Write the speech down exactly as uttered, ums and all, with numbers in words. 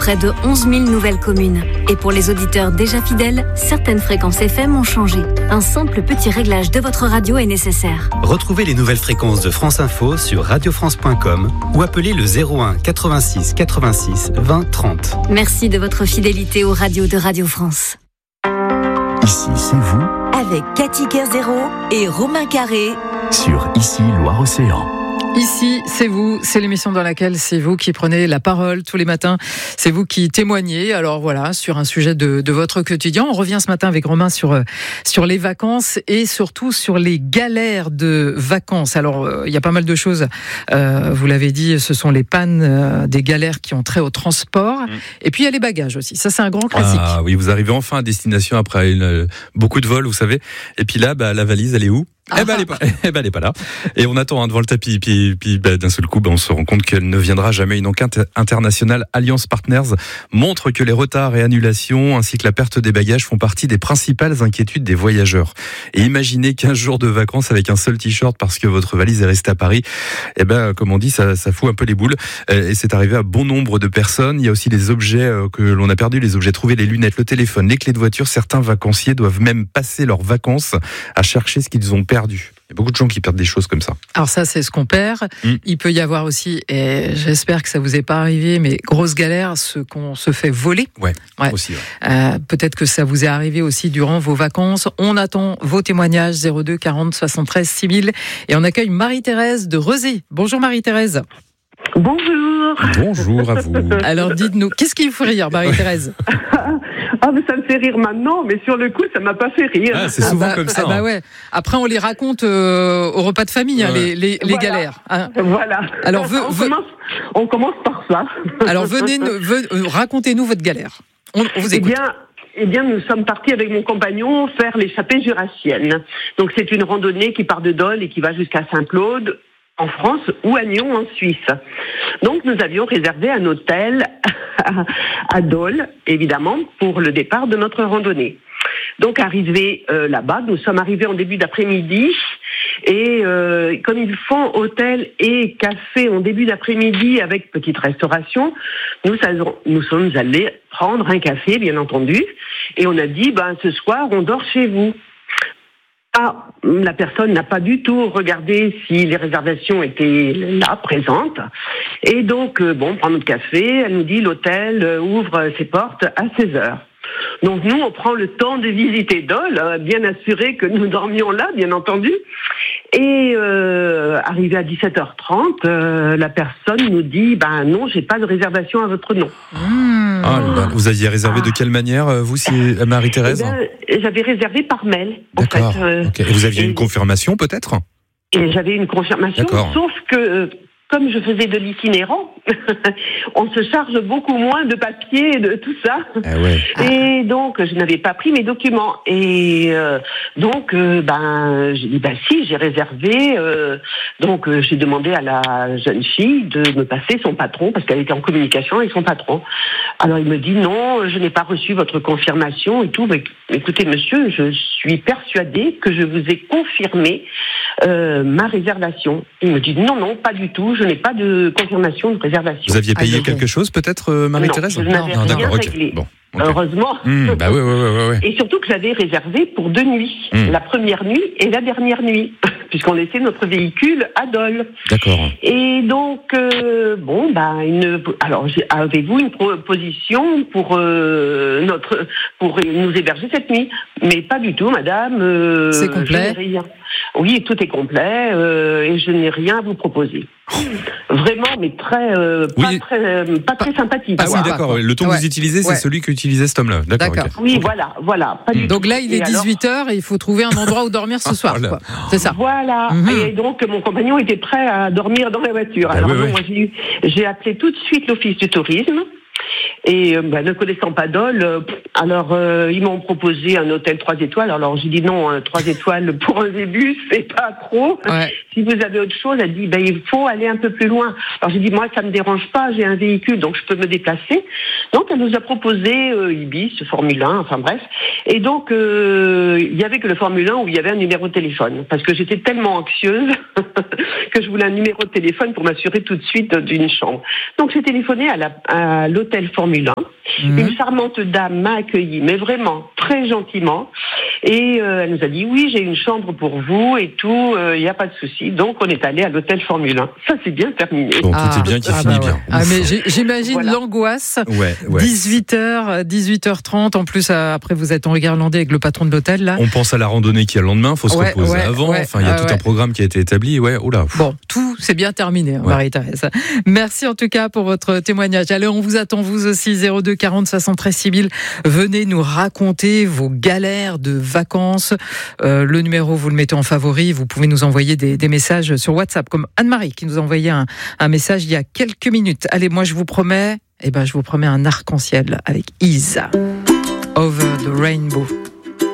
près de onze mille nouvelles communes. Et pour les auditeurs déjà fidèles, certaines fréquences F M ont changé. Un simple petit réglage de votre radio est nécessaire. Retrouvez les nouvelles fréquences de France Info sur radio france point com ou appelez le zéro un quatre-vingt-six quatre-vingt-six vingt trente. Merci de votre fidélité aux radios de Radio France. Ici, c'est vous. Avec Cathy Kerzero et Romain Carré. Sur Ici, Loire-Océan. Ici, c'est vous, c'est l'émission dans laquelle c'est vous qui prenez la parole tous les matins, c'est vous qui témoignez, alors voilà, sur un sujet de, de votre quotidien. On revient ce matin avec Romain sur, sur les vacances et surtout sur les galères de vacances. Alors, il euh, y a pas mal de choses, euh, vous l'avez dit, ce sont les pannes, euh, des galères qui ont trait au transport, mmh. et puis il y a les bagages aussi, ça c'est un grand classique. Ah oui, vous arrivez enfin à destination après une, euh, beaucoup de vols, vous savez, et puis là, bah, la valise, elle est où ? Eh ben, elle est pas, eh ben, elle est pas là. Et on attend hein, devant le tapis. Puis, puis bah, d'un seul coup, bah, on se rend compte qu'elle ne viendra jamais. Une enquête internationale Alliance Partners montre que les retards et annulations, ainsi que la perte des bagages, font partie des principales inquiétudes des voyageurs. Et imaginez quinze jours de vacances avec un seul t-shirt parce que votre valise est restée à Paris. Eh ben, comme on dit, ça, ça fout un peu les boules. Et c'est arrivé à bon nombre de personnes. Il y a aussi les objets que l'on a perdus, les objets trouvés, les lunettes, le téléphone, les clés de voiture. Certains vacanciers doivent même passer leurs vacances à chercher ce qu'ils ont perdu. perdu. Il y a beaucoup de gens qui perdent des choses comme ça. Alors ça, c'est ce qu'on perd. Mmh. Il peut y avoir aussi, et j'espère que ça vous est pas arrivé, mais grosse galère, ce qu'on se fait voler. Ouais, ouais. aussi. Ouais. Euh, peut-être que ça vous est arrivé aussi durant vos vacances. On attend vos témoignages, zéro deux quarante soixante-treize six mille. Et on accueille Marie-Thérèse de Rezé. Bonjour Marie-Thérèse. Bonjour. Bonjour à vous. Alors dites-nous, qu'est-ce qui vous fait rire, Marie-Thérèse? Ah, mais ça me fait rire maintenant, mais sur le coup, ça m'a pas fait rire. Ah, c'est souvent ah bah, comme ça. Ah bah ouais. Après, on les raconte euh, au repas de famille, hein, ouais. les, les, les voilà. galères. Hein. Voilà. Alors, ve, on, ve... commence, on commence par ça. Alors, venez, venez racontez-nous votre galère. On, on vous écoute. Eh bien, Eh bien, nous sommes partis avec mon compagnon faire l'échappée jurassienne. Donc, c'est une randonnée qui part de Dole et qui va jusqu'à Saint-Claude, en France, ou à Nyon, en Suisse. Donc, nous avions réservé un hôtel à Dole, évidemment, pour le départ de notre randonnée. Donc, arrivés euh, là-bas, nous sommes arrivés en début d'après-midi, et euh, comme ils font hôtel et café en début d'après-midi avec petite restauration, nous, nous sommes allés prendre un café, bien entendu, et on a dit, ben, ce soir, on dort chez vous. Ah, la personne n'a pas du tout regardé si les réservations étaient là, présentes. Et donc, euh, bon, on prend notre café, elle nous dit l'hôtel euh, ouvre ses portes à seize heures. Donc nous, on prend le temps de visiter Dole, euh, bien assuré que nous dormions là, bien entendu. Et euh, arrivé à dix-sept heures trente, euh, la personne nous dit, ben non, j'ai pas de réservation à votre nom. Mmh. Ah, bah, vous aviez réservé ah. de quelle manière, vous, si Marie-Thérèse? Eh ben, j'avais réservé par mail. D'accord. En fait. Euh, okay. Et vous aviez et, une confirmation, peut-être? Et j'avais une confirmation, D'accord. sauf que euh, comme je faisais de l'itinérant, on se charge beaucoup moins de papier et de tout ça. Ah ouais. Et donc, je n'avais pas pris mes documents. Et euh, donc, euh, ben, j'ai dit, ben si, j'ai réservé. Euh, donc, euh, j'ai demandé à la jeune fille de me passer son patron, parce qu'elle était en communication avec son patron. Alors, il me dit, non, je n'ai pas reçu votre confirmation et tout. Mais, écoutez, monsieur, je suis persuadée que je vous ai confirmé euh, ma réservation. Il me dit, non, non, pas du tout. Je n'ai pas de confirmation de réservation. Vous aviez payé ah, quelque chose, peut-être, Marie-Thérèse? Non, je n'avais non, rien d'accord, réglé. Okay. Bon, okay. Heureusement. Mmh, bah ouais, ouais, ouais, ouais. Et surtout que j'avais réservé pour deux nuits. Mmh. La première nuit et la dernière nuit. Puisqu'on laissait notre véhicule à Dole. D'accord. Et donc, euh, bon, bah, une, alors, avez-vous une proposition pour, euh, notre, pour nous héberger cette nuit? Mais pas du tout, madame. Euh, C'est complet? Je n'ai rien. Oui, tout est complet, euh, et je n'ai rien à vous proposer. Vraiment, mais très, euh, pas, oui. très euh, pas très sympathique. Ah oui, d'accord. Le ton ouais. que vous utilisez, c'est ouais. celui qu'utilisait cet homme-là. D'accord. d'accord. Okay. Oui, okay. voilà, voilà. Pas du donc tout. là, il est dix-huit heures et il faut trouver un endroit où dormir ce soir. Quoi. C'est ça. Voilà. Mm-hmm. Et donc, mon compagnon était prêt à dormir dans la voiture. Ah, alors, oui, bon, oui. moi, j'ai, j'ai appelé tout de suite l'office du tourisme. Et bah, ne connaissant pas Dole, euh, alors euh, ils m'ont proposé un hôtel trois étoiles. Alors j'ai dit non, hein, trois étoiles pour un début, c'est pas trop. Ouais. Si vous avez autre chose, elle dit ben il faut aller un peu plus loin. Alors j'ai dit moi ça me dérange pas, j'ai un véhicule donc je peux me déplacer. Donc elle nous a proposé euh, Ibis, Formule un, enfin bref. Et donc euh, il y avait que le Formule un où il y avait un numéro de téléphone, parce que j'étais tellement anxieuse que je voulais un numéro de téléphone pour m'assurer tout de suite d'une chambre. Donc j'ai téléphoné à, la, à l'hôtel Formule un. Mmh. Une charmante dame m'a accueillie, mais vraiment très gentiment. Et euh, elle nous a dit oui, j'ai une chambre pour vous et tout, il euh, n'y a pas de souci. Donc on est allé à l'hôtel Formule un. Ça c'est bien terminé. Bon, ah, tout est bien qui ah, finit bah bien. Ouais. Ah, mais j'imagine voilà. L'angoisse. Ouais, ouais. dix-huit heures, dix-huit heures trente. En plus, après vous êtes en irlandais avec le patron de l'hôtel là. On pense à la randonnée qui est le lendemain. Faut se ouais, reposer ouais, avant. Ouais, enfin, il y a euh, tout ouais. un programme qui a été établi. Ouais, oula. Bon, tout c'est bien terminé, ouais. Marie-Thérèse. Merci en tout cas pour votre témoignage. Allez, on vous attend vous aussi. zéro deux quarante soixante-treize six mille. Venez nous raconter vos galères de vacances. Euh, le numéro, vous le mettez en favori. Vous pouvez nous envoyer des, des messages sur WhatsApp, comme Anne-Marie qui nous a envoyé un, un message il y a quelques minutes. Allez, moi je vous promets, eh ben, je vous promets un arc-en-ciel avec Isa. Over the Rainbow.